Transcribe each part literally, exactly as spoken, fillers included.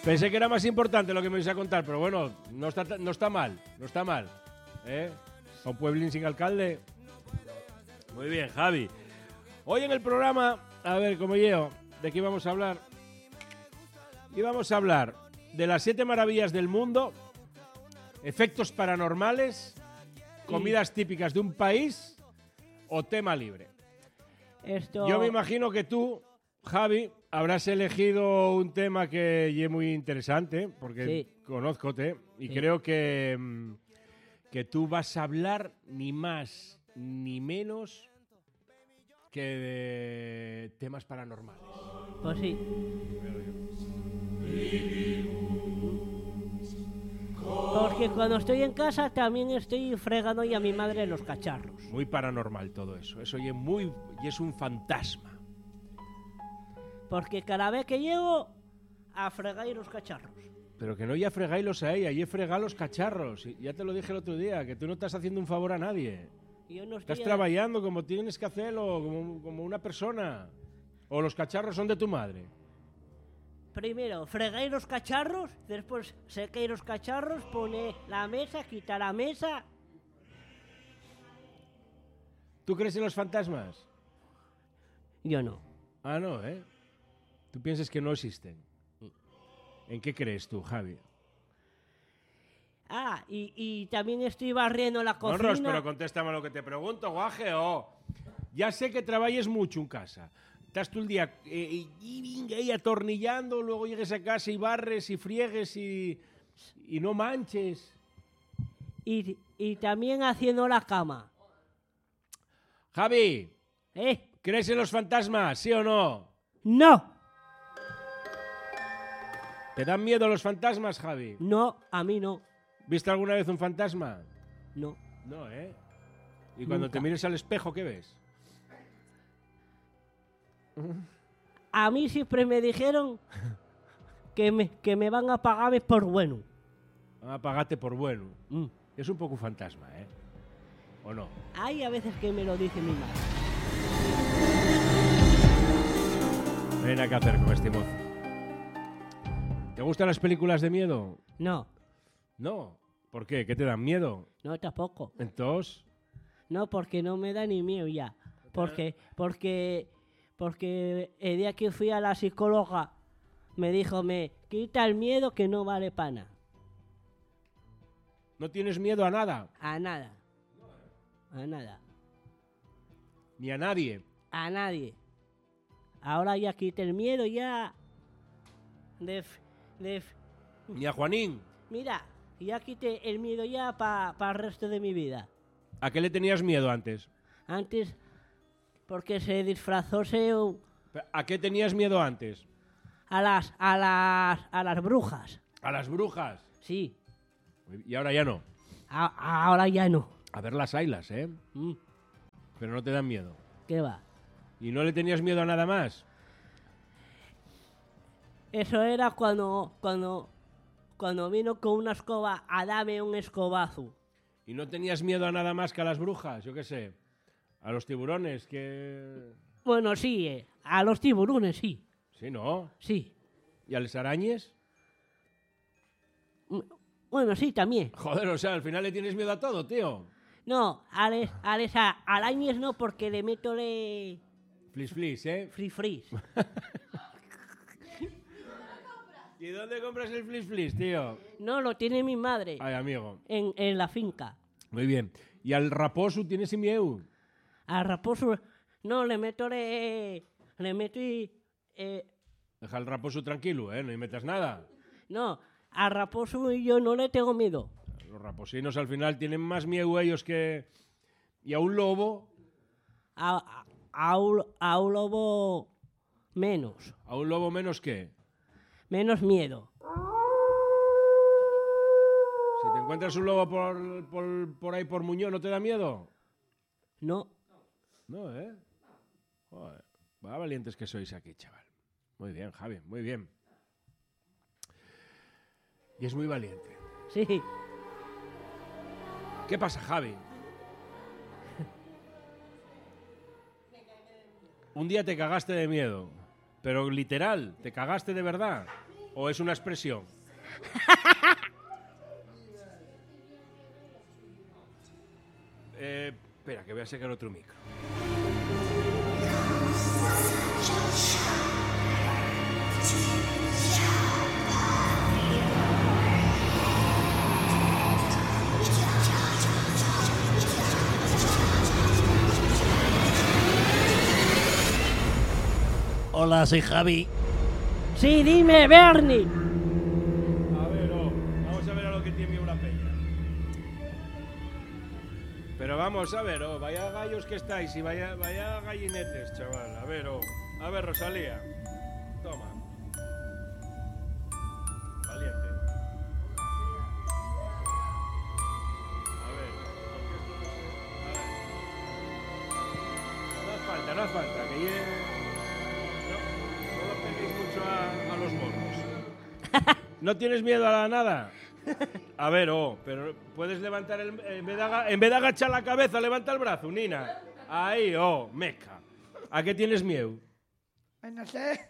Pensé que era más importante lo que me ibas a contar, pero bueno, no está, no está mal, no está mal. ¿Eh? A un pueblín sin alcalde. Muy bien, Javi. Hoy en el programa, a ver, como yo, ¿de qué íbamos a hablar? Íbamos a hablar de las siete maravillas del mundo, efectos paranormales, comidas típicas de un país o tema libre. Esto... Yo me imagino que tú, Javi, habrás elegido un tema que es muy interesante, porque Sí. conózcote, y Sí. creo que, mm, que tú vas a hablar ni más ni menos que de temas paranormales. Pues sí. Porque cuando estoy en casa también estoy fregando y a mi madre los cacharros. Muy paranormal todo eso. Eso y es muy y es un fantasma. Porque cada vez que llego a fregar los cacharros. Pero que no ya fregáislos a ella, y fregar los cacharros. Y ya te lo dije el otro día, que tú no estás haciendo un favor a nadie. Yo no estoy Estás a- trabajando como tienes que hacerlo, como, como una persona. O los cacharros son de tu madre. Primero, fregáis los cacharros, después secáis los cacharros, pone la mesa, quita la mesa. ¿Tú crees en los fantasmas? Yo no. Ah, no, ¿eh? Tú piensas que no existen. ¿En qué crees tú, Javi? Ah, y, y también estoy barriendo la cocina. Honros, pero contéstame lo que te pregunto, guaje. Oh. Ya sé que trabajes mucho en casa. Estás tú el día eh, y, y, y atornillando, luego llegues a casa y barres y friegues y, y no manches. Y, y también haciendo la cama. Javi, ¿Eh? ¿crees en los fantasmas, sí o no? No. ¿Te dan miedo los fantasmas, Javi? No, a mí no. ¿Viste alguna vez un fantasma? No. No, ¿eh? Y cuando Nunca. te mires al espejo, ¿qué ves? A mí siempre me dijeron que me, que me van a pagarme por bueno. Ah, pagate por bueno. Mm. Es un poco fantasma, ¿eh? ¿O no? Hay a veces que me lo dice mi madre. No hay nada que hacer con este mozo. ¿Te gustan las películas de miedo? No, No. ¿Por qué? ¿Qué te dan miedo? no tampoco. Entonces, No, porque no me da ni miedo ya. Porque, porque, porque el día que fui a la psicóloga me dijo, me quita el miedo que no vale pana. ¿no tienes miedo a nada? A nada. A nada. Ni a nadie. A nadie. Ahora ya quité el miedo ya. De, f- de, f- Ni a Juanín. mira, ya quité el miedo ya para el resto de mi vida. ¿A qué le tenías miedo antes? Antes, porque se disfrazóse un- ¿A qué tenías miedo antes? a las, a las, a las brujas. A las brujas. Sí, Y ahora ya no. a- ahora ya no. A ver las ailas, ¿eh? Mm, Pero no te dan miedo. ¿Qué va? ¿Y no le tenías miedo a nada más? Eso era cuando, cuando, cuando vino con una escoba a darme un escobazo. ¿Y no tenías miedo a nada más que a las brujas? Yo qué sé. A los tiburones, que... Bueno, sí, eh, a los tiburones, sí, Sí, ¿no? sí. ¿Y a las arañas? Mm, Bueno, sí, también. Joder, o sea, al final le tienes miedo a todo, tío. No, a les, a les a- arañas no, porque le meto le Flis, flis, ¿eh? free freeze. ¿Y dónde compras el flis, flis, tío? No, lo tiene mi madre Ay, amigo. en, en la finca. Muy bien. ¿Y al raposo tienes miedo? Al raposo, no, le meto le, le meto y, eh, Deja al raposo tranquilo, ¿eh? No le metas nada. no, al raposo y yo no le tengo miedo. Los raposinos al final tienen más miedo ellos que... ¿Y a un lobo? A, a, a un, a un lobo menos, ¿A un lobo menos qué? menos miedo. Si te encuentras un lobo por, por, por ahí por Muñoz, ¿no te da miedo? No, No, ¿eh? Joder. Va valientes que sois aquí, chaval. Muy bien, Javi, muy bien. Y es muy valiente. sí, ¿Qué pasa, Javi? Un día te cagaste de miedo, pero literal, te cagaste de verdad. ¿O es una expresión? eh, espera, que voy a sacar otro micro. Hola, soy Javi. Sí, dime, Bernie. A ver, oh, vamos a ver a lo que tiene una peña. Pero vamos a ver, oh, vaya gallos que estáis y vaya, vaya gallinetes, chaval. A ver, oh, a ver, Rosalía. Toma. Valiente. A ver, porque esto no se... A ver. No hace falta, no hace falta, que llegue... No, no lo peguéis mucho a, a los morros. ¿No tienes miedo a la nada? A ver, oh, pero puedes levantar el... En vez de, aga- en vez de agachar la cabeza, levanta el brazo, Nina. Ahí, oh, meca. ¿A qué tienes miedo? Pues no sé.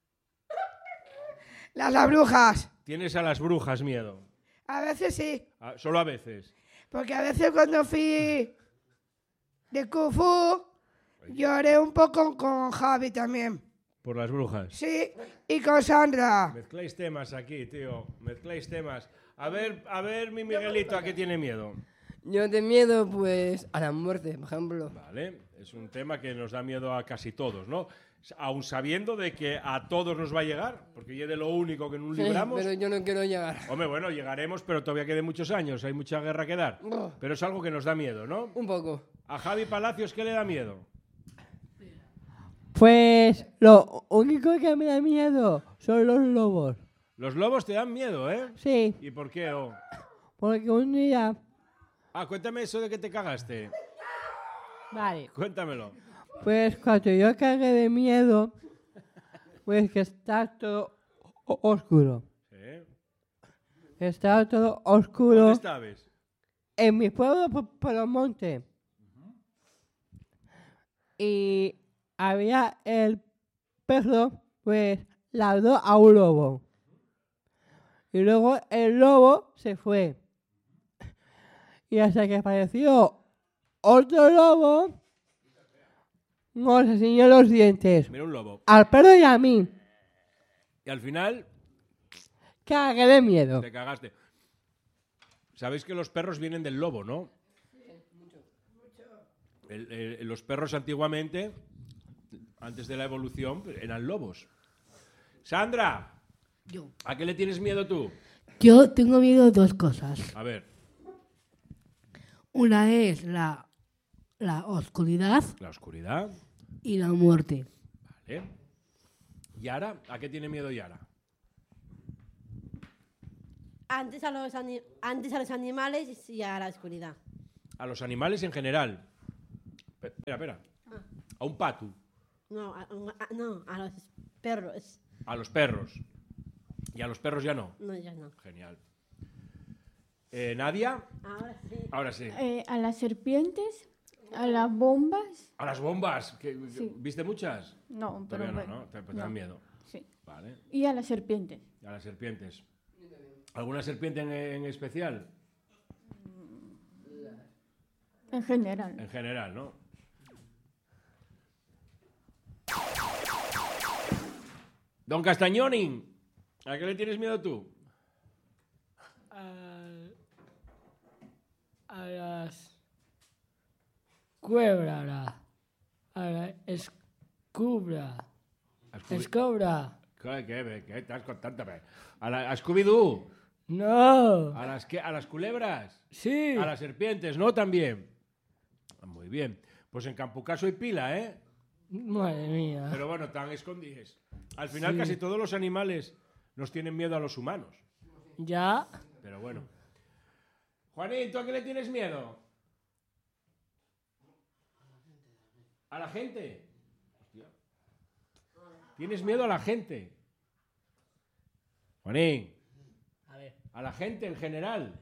Las abrujas. Tienes a las brujas miedo. A veces sí. A- solo a veces. Porque a veces cuando fui de Kung Fu, lloré un poco con Javi también. Por las brujas. Sí, y con Sandra. Mezcláis temas aquí, tío. Mezcláis temas. A ver, a ver, mi Miguelito, ¿a qué tiene miedo? Yo de miedo, pues, a la muerte, por ejemplo. Vale, es un tema que nos da miedo a casi todos, ¿no? Aun sabiendo de que a todos nos va a llegar, porque ya de lo único que nos Sí, libramos. pero yo no quiero llegar. Hombre, bueno, llegaremos, pero todavía quedan muchos años, hay mucha guerra que dar. Oh, Pero es algo que nos da miedo, ¿no? un poco. A Javi Palacios, ¿qué le da miedo? Pues lo único que me da miedo son los lobos. Los lobos te dan miedo, ¿eh? Sí, ¿Y por qué? Oh? porque un día... Ah, cuéntame eso de que te cagaste. Vale. Cuéntamelo. Pues cuando yo cagué de miedo, pues que está todo o- oscuro. ¿Eh? Estaba todo ¿Dónde oscuro estabas? en mi pueblo por, por los montes. Y había el perro, pues, ladró a un lobo. Y luego el lobo se fue. Y hasta que apareció otro lobo, nos enseñó los dientes. Mira un lobo. Al perro y a mí. Y al final Cagué de miedo. te cagaste. Sabéis que los perros vienen del lobo, ¿no? El- el- los perros antiguamente, antes de la evolución, eran lobos. Sandra, Yo. ¿a qué le tienes miedo tú? Yo tengo miedo de dos cosas. A ver, Una es la, la oscuridad la oscuridad, y la muerte. ¿vale? Yara, ¿a qué tiene miedo Yara? Antes a los, ani- antes a los animales y a la oscuridad. A los animales en general. Pe- Espera, espera. A un pato, No, a, a- no, a los perros. a los perros. Y a los perros ya no. No, ya no. Genial. Eh, Nadia, Ahora sí. ahora sí. Eh, a las serpientes, a las bombas. A las bombas. ¿que- que- Sí. ¿Viste muchas? No, pero Todavía no, bueno, ¿no? Te, te dan no. miedo. Sí. Vale. Y a las serpientes. A las serpientes. ¿Alguna serpiente en, en especial? En general. En general, ¿no? Don Castañoni, ¿a qué le tienes miedo tú? a, a las cuebras, a la escubra, A Scooby- escobra, ¿Qué, qué, qué estás contándome? ¿A, la, a Scooby-Doo? no, ¿A las, qué? ¿A las culebras? sí, A las serpientes, ¿no? También. Ah, muy bien. Pues en Campucaso hay pila, ¿eh? madre mía, Pero bueno, tan escondides. Al final Sí. casi todos los animales nos tienen miedo a los humanos. ya, Pero bueno. Juanín, ¿tú a qué le tienes miedo? ¿A la gente? Hostia. ¿Tienes miedo a la gente? Juanín. a ver, ¿A la gente en general?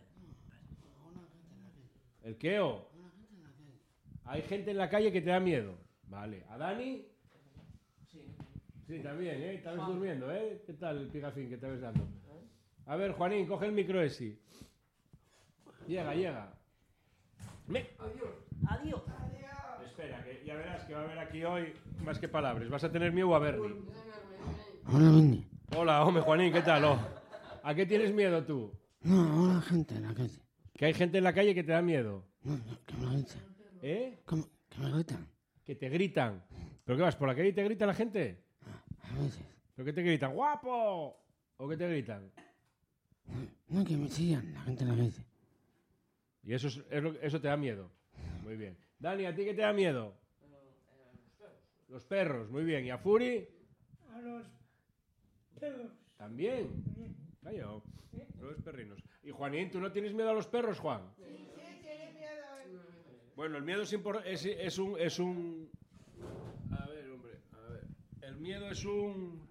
¿El qué o? Hay gente en la calle que te da miedo. Vale. ¿A Dani? Sí. Sí, también, ¿eh? Estabas durmiendo, ¿eh? ¿Qué tal el pigafín que te ves dando? A ver, Juanín, coge el micro ese. Llega, llega. Me... Adiós. Espera, que ya verás que va a haber aquí hoy más que palabras. Vas a tener miedo a Bernie. Hola, Benny. Hola, hombre, Juanín, ¿qué tal? Oh, ¿a qué tienes miedo tú? No, hola, gente en la calle. Que hay gente en la calle que te da miedo. No, no, que me gritan. ¿Eh? ¿Cómo? Que me gritan. Que te gritan. ¿Pero qué vas, por la calle y te grita la gente? A veces. ¿Pero qué te gritan? ¡Guapo! ¿O qué te gritan? No, que me chillan la gente en la calle. Y eso, es, es lo- eso te da miedo. Muy bien. Dani, ¿a ti qué te da miedo? Los perros, muy bien. ¿Y a Furi? A los perros. También. Callao. Los perrinos. Y Juanín, ¿tú no tienes miedo a los perros, Juan? Bueno, el miedo es, impor- es, es un... Es un... A ver, hombre, a ver. El miedo es un...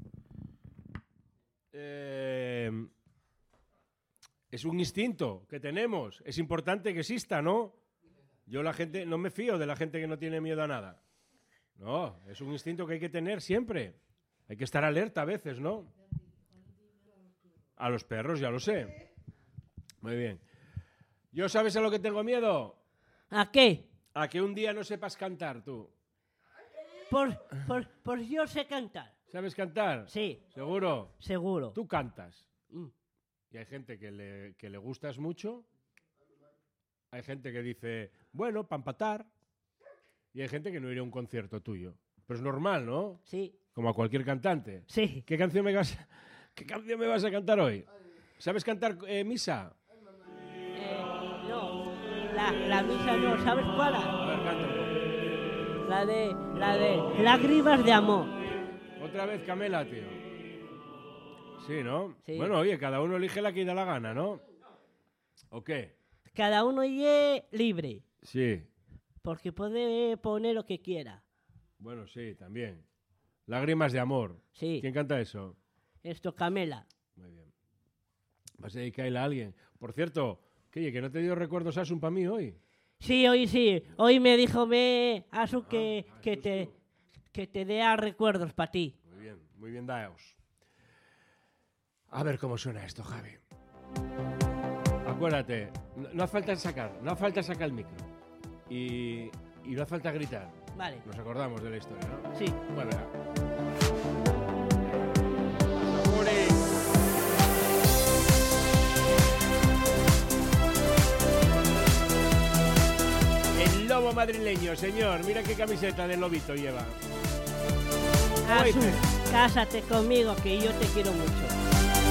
eh, es un instinto que tenemos. Es importante que exista, ¿no? Yo la gente... No me fío de la gente que no tiene miedo a nada. No, es un instinto que hay que tener siempre. Hay que estar alerta a veces, ¿no? A los perros, ya lo sé. Muy bien. ¿Yo sabes a lo que tengo miedo? ¿A qué? A que un día no sepas cantar, tú. Por, por, por yo sé cantar. ¿Sabes cantar? Sí, ¿Seguro? seguro. Tú cantas. Mm. Y hay gente que le, que le gustas mucho. Hay gente que dice, bueno, para empatar. Y hay gente que no iría a un concierto tuyo. Pero es normal, ¿no? Sí, Como a cualquier cantante. sí. ¿Qué canción me vas, qué canción me vas a cantar hoy? ¿Sabes cantar eh, misa? Eh, no, la, la misa no, ¿sabes cuál? A ver, canta un poco. La de, la de lágrimas de amor. Otra vez Camela, tío. Sí, ¿no? Sí. Bueno, oye, cada uno elige la que da la gana, ¿no? ¿O qué? Cada uno es libre, Sí. porque puede poner lo que quiera. Bueno, sí, también. Lágrimas de amor. Sí, ¿Quién canta eso? esto Camela. Muy bien. ¿Vas a dedicarle a alguien? Por cierto, que, oye, que no te dio recuerdos Asun para mí hoy. Sí, hoy sí. Hoy me dijo me Asu que, ah, que eso te es tú. que te dé recuerdos para ti. Muy bien, muy bien, daos. A ver cómo suena esto, Javi. Acuérdate, no, no hace falta sacar, no hace falta sacar el micro. Y, y no hace falta gritar. Vale. Nos acordamos de la historia, ¿no? Sí. Bueno, venga. El lobo madrileño, señor. Mira qué camiseta de lobito lleva. Asu, Oíste. cásate conmigo que yo te quiero mucho.